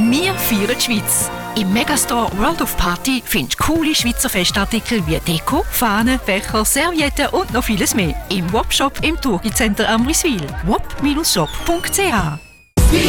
Wir feiern die Schweiz. Im Megastore World of Party findest du coole Schweizer Festartikel wie Deko, Fahnen, Becher, Servietten und noch vieles mehr. Im Wop-Shop im Turgi Center Amriswil. wop-shop.ch